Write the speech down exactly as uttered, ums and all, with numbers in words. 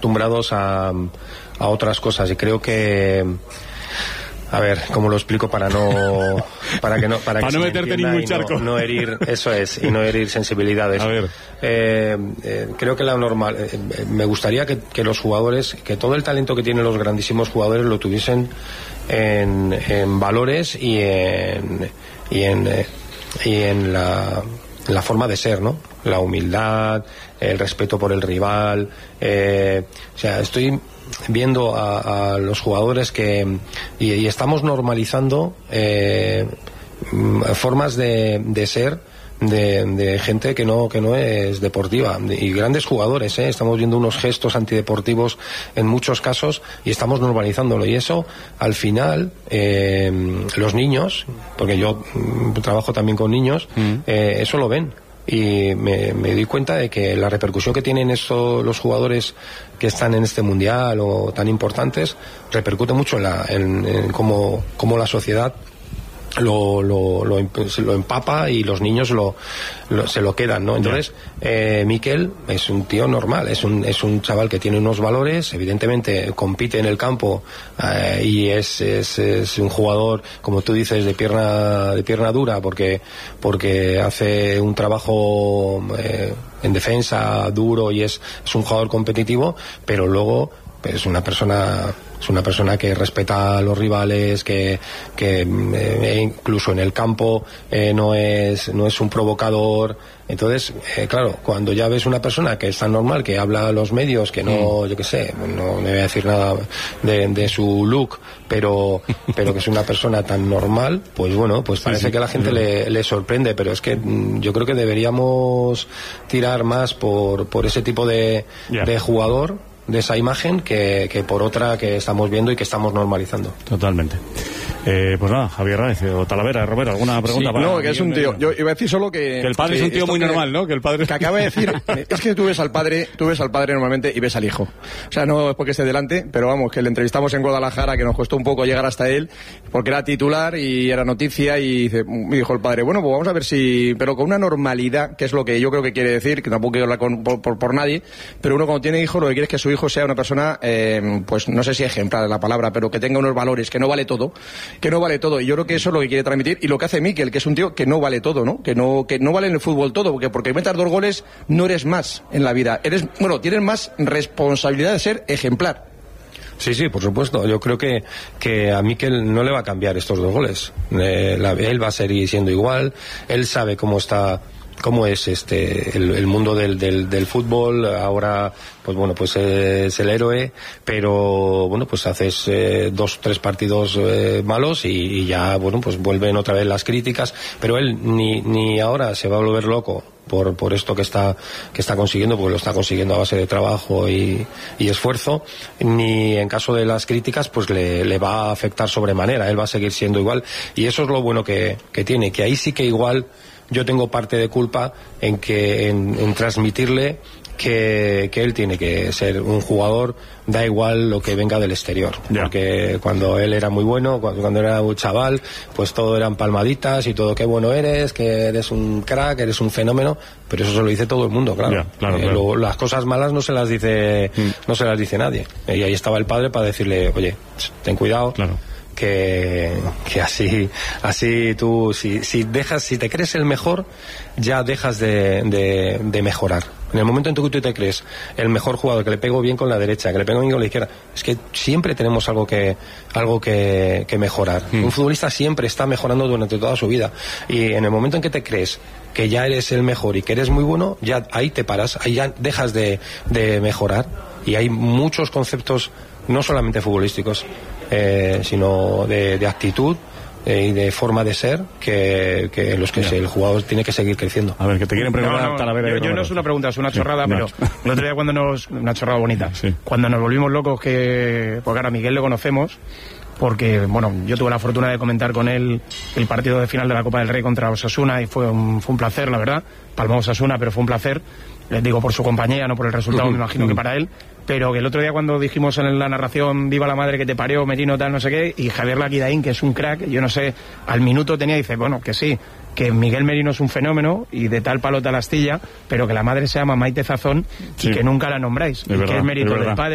acostumbrados a, a otras cosas, y creo que, a ver, ¿cómo lo explico para no para que no para, para que no meterte ningún no, charco, no herir, eso es, y no herir sensibilidades? A ver, eh, eh, creo que la normal, eh, me gustaría que, que los jugadores, que todo el talento que tienen los grandísimos jugadores lo tuviesen en, en valores y en y en eh, y en la, en la forma de ser, ¿no? La humildad, el respeto por el rival, eh, o sea, estoy viendo a, a los jugadores que y, y estamos normalizando eh, formas de, de ser de, de gente que no que no es deportiva, y grandes jugadores, ¿eh? Estamos viendo unos gestos antideportivos en muchos casos y estamos normalizándolo, y eso al final eh, los niños, porque yo trabajo también con niños, mm. eh, eso lo ven. Y me, me di cuenta de que la repercusión que tienen estos, los jugadores que están en este mundial o tan importantes, repercute mucho en, la, en, en cómo, cómo la sociedad lo, lo, lo, lo empapa, y los niños lo, lo, se lo quedan, ¿no? Entonces, eh, Mikel es un tío normal, es un, es un chaval que tiene unos valores, evidentemente compite en el campo, eh, y es, es, es un jugador, como tú dices, de pierna, de pierna dura, porque, porque hace un trabajo eh, en defensa duro, y es, es un jugador competitivo, pero luego es una persona es una persona que respeta a los rivales, que, que eh, incluso en el campo eh, no es no es un provocador. Entonces, eh, claro, cuando ya ves una persona que es tan normal, que habla a los medios, que no, mm. yo qué sé, no me voy a decir nada de, de su look, pero pero que es una persona tan normal, pues bueno, pues parece sí, sí, que a la gente sí. le, le sorprende, pero es que yo creo que deberíamos tirar más por, por ese tipo de, yeah. de jugador, de esa imagen, que, que por otra que estamos viendo y que estamos normalizando. Totalmente. Eh, pues nada, Javier Raez o Talavera, Romero, ¿alguna pregunta? Sí, para no, que es un tío, yo iba a decir solo que... Que el padre que es un tío muy que, normal, ¿no? Que el padre... Que acaba de decir, es que tú ves al padre, tú ves al padre normalmente y ves al hijo. O sea, no es porque esté delante, pero vamos, que le entrevistamos en Guadalajara, que nos costó un poco llegar hasta él, porque era titular y era noticia, y dice, me dijo el padre, bueno, pues vamos a ver si... Pero con una normalidad, que es lo que yo creo que quiere decir, que tampoco quiero hablar con, por, por, por nadie, pero uno cuando tiene hijos, lo que quiere es que su hijo sea una persona, eh, pues no sé si ejemplar de la palabra, pero que tenga unos valores, que no vale todo, que no vale todo, y yo creo que eso es lo que quiere transmitir, y lo que hace Mikel, que es un tío que no vale todo, ¿no? Que no, que no vale en el fútbol todo, porque porque metas dos goles no eres más en la vida, eres, bueno, tienes más responsabilidad de ser ejemplar. Sí, sí, por supuesto. Yo creo que, que a Mikel no le va a cambiar estos dos goles. Eh, la, él va a seguir siendo igual, él sabe cómo está, cómo es este el, el mundo del, del, del fútbol. Ahora, pues bueno, pues es el héroe, pero bueno, pues haces eh, dos, tres partidos eh, malos y, y ya, bueno, pues vuelven otra vez las críticas, pero él ni, ni ahora se va a volver loco por por esto que está que está consiguiendo, porque lo está consiguiendo a base de trabajo y, y esfuerzo, ni en caso de las críticas pues le, le va a afectar sobremanera. Él va a seguir siendo igual, y eso es lo bueno que, que tiene, que ahí sí que igual yo tengo parte de culpa en que en, en transmitirle que, que él tiene que ser un jugador, da igual lo que venga del exterior, yeah. porque cuando él era muy bueno, cuando, cuando era un chaval, pues todo eran palmaditas y todo, qué bueno eres, que eres un crack, eres un fenómeno, pero eso se lo dice todo el mundo, claro, yeah, claro, eh, claro. Lo, las cosas malas no se las dice mm. no se las dice nadie, y ahí estaba el padre para decirle, oye, ten cuidado, claro. que, que así así tú si, si dejas si te crees el mejor, ya dejas de, de, de mejorar. En el momento en que tú te crees el mejor jugador, que le pego bien con la derecha, que le pego bien con la izquierda, es que siempre tenemos algo que algo que, que mejorar. Mm. Un futbolista siempre está mejorando durante toda su vida, y en el momento en que te crees que ya eres el mejor y que eres muy bueno, ya ahí te paras, ahí ya dejas de, de mejorar. Y hay muchos conceptos, no solamente futbolísticos, eh, sino de, de actitud eh, y de forma de ser, que, que en los que se, el jugador tiene que seguir creciendo. A ver, que te quieren preguntar. No, no, Talavera, yo, yo no es una pregunta, es una sí, chorrada, no. Pero el otro día cuando nos... Una chorrada bonita. Sí. Cuando nos volvimos locos, que... Porque ahora a Miguel lo conocemos, porque, bueno, yo tuve la fortuna de comentar con él el partido de final de la Copa del Rey contra Osasuna, y fue un, fue un placer, la verdad. Palmó Osasuna, pero fue un placer. Les digo por su compañía, no por el resultado, me imagino que para él. Pero que el otro día cuando dijimos en la narración viva la madre que te parió, Merino, tal, no sé qué, y Javier Laquidaín, que es un crack, yo no sé, al minuto tenía, dice, bueno, que sí, que Miguel Merino es un fenómeno y de tal palo tal astilla, pero que la madre se llama Maite Zazón, sí. y que nunca la nombráis, es y verdad, que es mérito es del padre.